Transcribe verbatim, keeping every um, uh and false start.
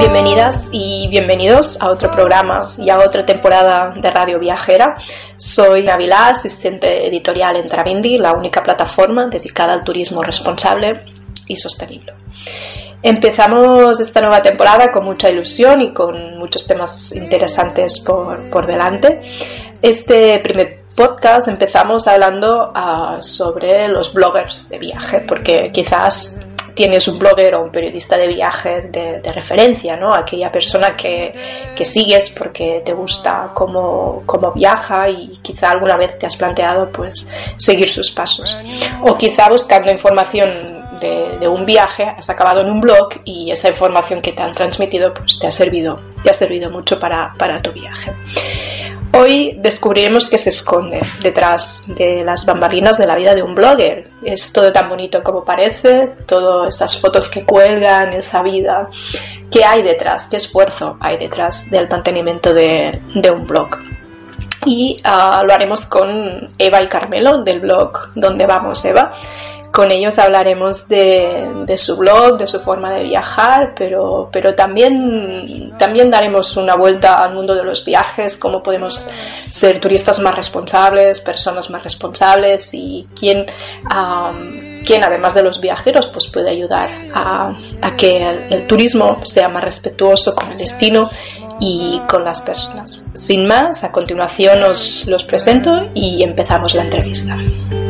Bienvenidas y bienvenidos a otro programa y a otra temporada de Radio Viajera. Soy Navilá, asistente editorial en Travindi, la única plataforma dedicada al turismo responsable y sostenible. Empezamos esta nueva temporada con mucha ilusión y con muchos temas interesantes por, por delante. Este primer podcast empezamos hablando uh, sobre los bloggers de viaje, porque quizás tienes un blogger o un periodista de viaje de, de referencia, ¿no? Aquella persona que, que sigues porque te gusta cómo, cómo viaja y quizá alguna vez te has planteado pues seguir sus pasos. O quizá buscando información de, de un viaje has acabado en un blog y esa información que te han transmitido pues te ha servido, te ha servido mucho para, para tu viaje. Hoy descubriremos qué se esconde detrás de las bambalinas de la vida de un blogger. Es todo tan bonito como parece, todas esas fotos que cuelgan, esa vida. ¿Qué hay detrás? ¿Qué esfuerzo hay detrás del mantenimiento de, de un blog? Y uh, lo haremos con Eva y Carmelo del blog ¿Dónde vamos, Eva? Con ellos hablaremos de, de su blog, de su forma de viajar, pero, pero también, también daremos una vuelta al mundo de los viajes, cómo podemos ser turistas más responsables, personas más responsables y quién, um, quién además de los viajeros pues puede ayudar a, a que el, el turismo sea más respetuoso con el destino y con las personas. Sin más, a continuación os los presento y empezamos la entrevista.